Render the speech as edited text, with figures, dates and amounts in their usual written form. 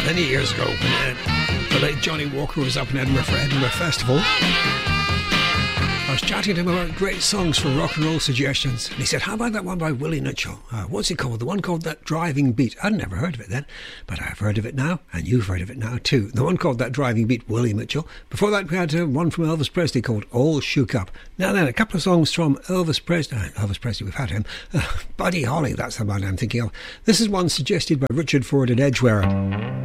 many years ago when the late Johnny Walker was up in Edinburgh for Edinburgh Festival. I was chatting to him about great songs for rock and roll suggestions, and he said, how about that one by Willie Mitchell? What's it called? The one called That Driving Beat. I'd never heard of it then, but I've heard of it now, and you've heard of it now too. The one called That Driving Beat, Willie Mitchell. Before that, we had one from Elvis Presley called All Shook Up. Now then, a couple of songs from Elvis Presley, we've had him. Buddy Holly, that's the man I'm thinking of. This is one suggested by Richard Ford at Edgware.